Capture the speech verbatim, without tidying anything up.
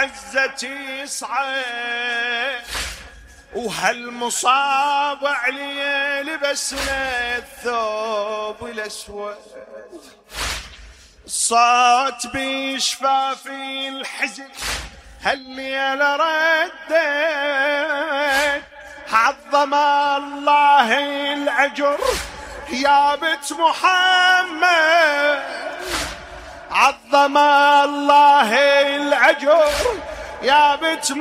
عزتي يصعد، وهالمصاب علي لبسنا الثوب الأسود، صوت بشفافي الحزن هالليلة ردت، عظم الله الأجر يا بنت محمد، عظم الله الأجر يا بنت